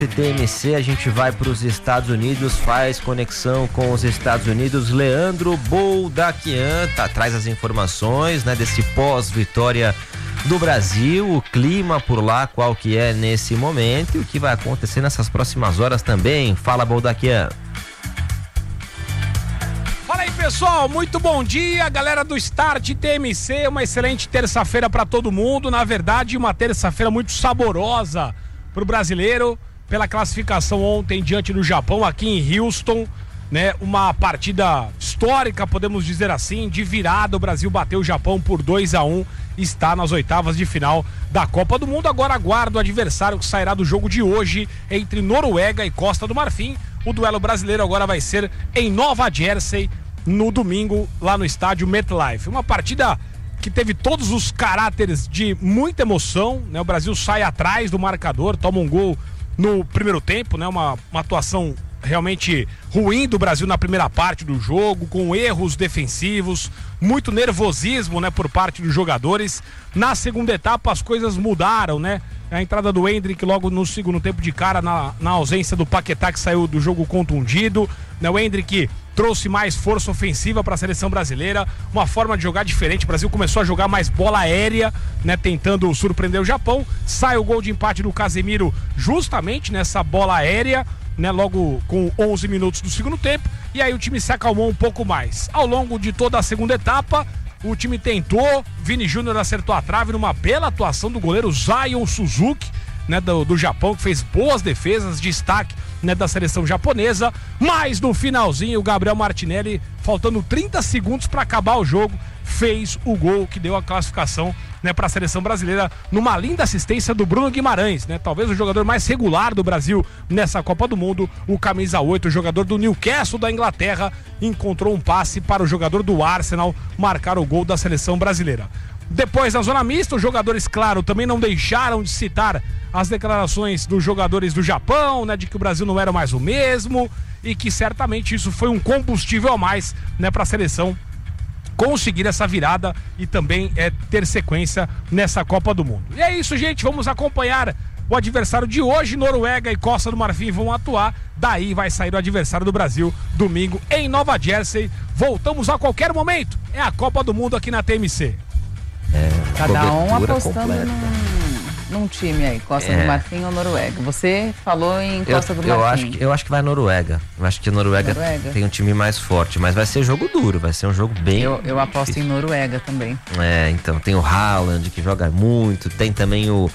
TMC, a gente vai para os Estados Unidos, faz conexão com os Estados Unidos. Leandro Boldaquian traz as informações, né, desse pós-vitória do Brasil, o clima por lá, qual que é nesse momento e o que vai acontecer nessas próximas horas também. Fala, Boldaquian. Fala aí, pessoal, muito bom dia, galera do Start TMC, uma excelente terça-feira para todo mundo, na verdade uma terça-feira muito saborosa pro brasileiro, pela classificação ontem diante do Japão, aqui em Houston, né? Uma partida histórica, podemos dizer assim, de virada. O Brasil bateu o Japão por 2-1, está nas oitavas de final da Copa do Mundo. Agora aguarda o adversário que sairá do jogo de hoje entre Noruega e Costa do Marfim. O duelo brasileiro agora vai ser em Nova Jersey, no domingo, lá no estádio MetLife. Uma partida que teve todos os caráteres de muita emoção, né? O Brasil sai atrás do marcador, toma um gol no primeiro tempo, né? Uma atuação realmente ruim do Brasil na primeira parte do jogo, com erros defensivos, muito nervosismo, né, por parte dos jogadores. Na segunda etapa as coisas mudaram, né? A entrada do Endrick logo no segundo tempo de cara, na ausência do Paquetá, que saiu do jogo contundido, né? O Endrick trouxe mais força ofensiva para a seleção brasileira, uma forma de jogar diferente. O Brasil começou a jogar mais bola aérea, né, tentando surpreender o Japão. Sai o gol de empate do Casemiro justamente nessa bola aérea, né, logo com 11 minutos do segundo tempo, e aí o time se acalmou um pouco mais. Ao longo de toda a segunda etapa, o time tentou, Vini Júnior acertou a trave numa bela atuação do goleiro Zion Suzuki, né, do Japão, que fez boas defesas, destaque, né, da seleção japonesa, mas no finalzinho o Gabriel Martinelli, faltando 30 segundos para acabar o jogo, fez o gol que deu a classificação, né, para a seleção brasileira, numa linda assistência do Bruno Guimarães, né, talvez o jogador mais regular do Brasil nessa Copa do Mundo. O camisa 8, o jogador do Newcastle da Inglaterra, encontrou um passe para o jogador do Arsenal marcar o gol da seleção brasileira. Depois, na zona mista, os jogadores, claro, também não deixaram de citar as declarações dos jogadores do Japão, né, de que o Brasil não era mais o mesmo e que certamente isso foi um combustível a mais, né, para a seleção conseguir essa virada e também ter sequência nessa Copa do Mundo. E é isso, gente, vamos acompanhar o adversário de hoje. Noruega e Costa do Marfim vão atuar, daí vai sair o adversário do Brasil domingo em Nova Jersey. Voltamos a qualquer momento, é a Copa do Mundo aqui na TMC. Cada um apostando num time aí, Costa do Marfim ou Noruega. Você falou em Costa do Marfim. Eu acho que vai Noruega. Eu acho que a Noruega tem um time mais forte, mas vai ser jogo duro, vai ser um jogo bem... Eu aposto em Noruega também. Então, tem o Haaland, que joga muito, tem também o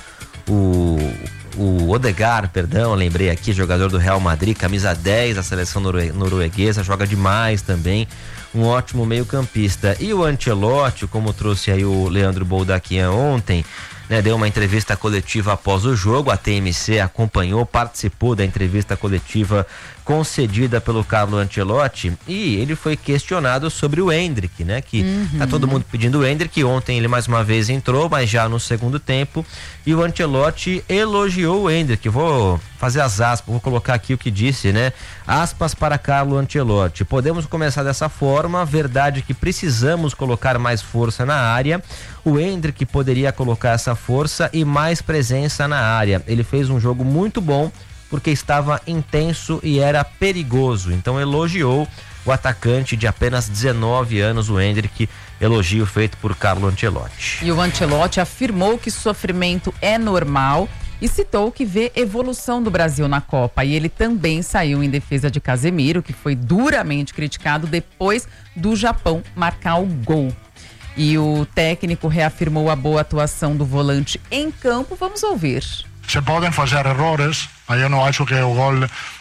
Odegaard, lembrei aqui, jogador do Real Madrid, camisa 10 da seleção norueguesa, joga demais também, um ótimo meio-campista. E o Ancelotti, como trouxe aí o Leandro Boldaquian ontem, né, deu uma entrevista coletiva após o jogo, a TMC acompanhou, participou da entrevista coletiva concedida pelo Carlo Ancelotti, e ele foi questionado sobre o Endrick, né, que tá todo mundo pedindo o Endrick. Ontem ele mais uma vez entrou, mas já no segundo tempo, e o Ancelotti elogiou o Endrick. Vou fazer as aspas, vou colocar aqui o que disse, né, aspas para Carlo Ancelotti: podemos começar dessa forma, verdade que precisamos colocar mais força na área, o Endrick poderia colocar essa força e mais presença na área, ele fez um jogo muito bom, porque estava intenso e era perigoso. Então elogiou o atacante de apenas 19 anos, o Endrick, elogio feito por Carlo Ancelotti. E o Ancelotti afirmou que sofrimento é normal e citou que vê evolução do Brasil na Copa. E ele também saiu em defesa de Casemiro, que foi duramente criticado depois do Japão marcar o gol. E o técnico reafirmou a boa atuação do volante em campo. Vamos ouvir. Se podem fazer errores, mas eu não acho que o gol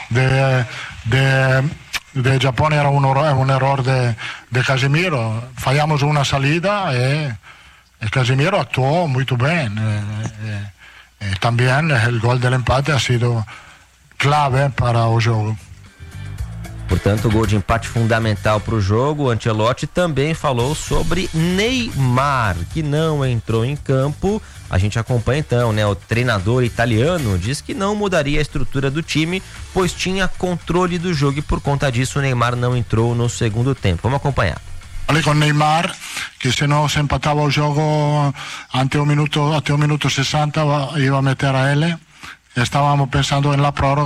de Japão era um erro de Casemiro. Falhamos uma saída e Casemiro actuou muito bem. Também o gol do empate ha sido clave para o jogo. Portanto, o gol de empate fundamental para o jogo. O Ancelotti também falou sobre Neymar, que não entrou em campo. A gente acompanha então, né? O treinador italiano diz que não mudaria a estrutura do time, pois tinha controle do jogo, e por conta disso o Neymar não entrou no segundo tempo. Vamos acompanhar. Falei com o Neymar que se não se empatava o jogo até o minuto 60, ia meter a ele. estábamos pensando en la prórroga.